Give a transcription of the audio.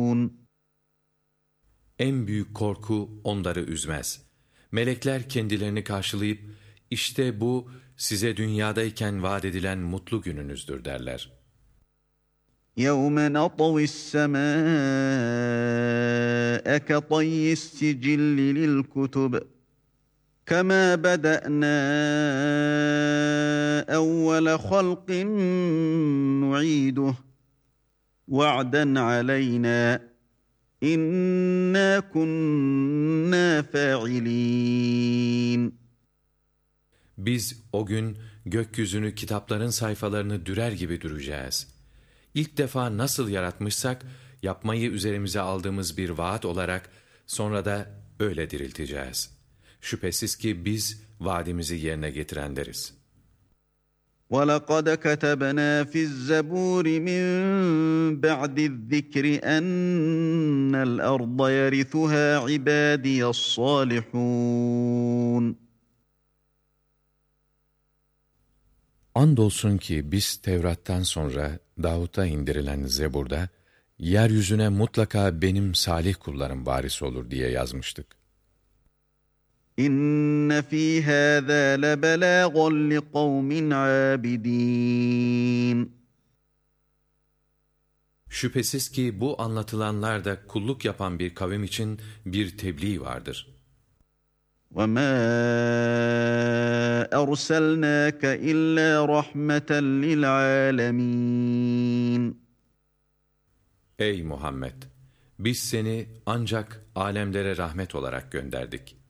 En büyük korku onları üzmez. Melekler kendilerini karşılayıp, işte bu size dünyadayken vaat edilen mutlu gününüzdür derler. يَوْمَ نَطْوِي السَّمَاءَ كَطَيِّ السِّجِلِّ لِلْكُتُبِ كَمَا بَدَأْنَا أَوَّلَ خَلْقٍ نُعِيدُهُ وَعْدًا عَلَيْنَا إِنَّا كُنَّا فَاعِلِينَ. Biz o gün gökyüzünü kitapların sayfalarını dürer gibi düreceğiz. İlk defa nasıl yaratmışsak, yapmayı üzerimize aldığımız bir vaat olarak sonra da öyle dirilteceğiz. Şüphesiz ki biz vaadimizi yerine getirenleriz. وَلَقَدْ كَتَبْنَا فِي الزَّبُورِ مِن بَعْدِ الذِّكْرِ أَنَّ الْأَرْضَ يَرِثُهَا عِبَادِيَ الصَّالِحُونَ. Andolsun ki biz Tevrat'tan sonra Davut'a indirilen Zebur'da, yeryüzüne mutlaka benim salih kullarım varis olur diye yazmıştık. İnne fî hâzâ lebelâgan liqavmin âbidîn. Şüphesiz ki bu anlatılanlarda kulluk yapan bir kavim için bir tebliğ vardır. وَمَا أَرْسَلْنَاكَ إِلَّا رَحْمَةً لِلْعَالَمِينَ. Ey Muhammed! Biz seni ancak alemlere rahmet olarak gönderdik.